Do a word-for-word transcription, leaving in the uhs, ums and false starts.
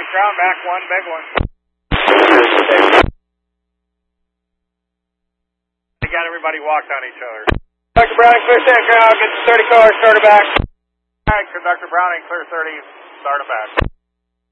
ground, back one, big one. They got everybody walked on each other. Doctor Browning, clear stand ground, get to thirty cars, start it back. All right, Conductor Browning, clear thirty, start it back.